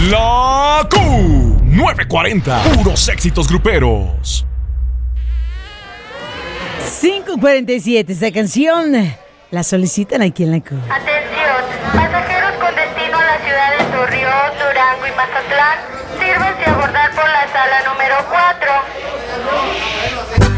La Q940. Puros éxitos gruperos. 5:47. Esta canción la solicitan aquí en la Q. Atención, pasajeros con destino a la ciudad de Torreón, Durango y Mazatlán, sírvanse a abordar por la sala número 4.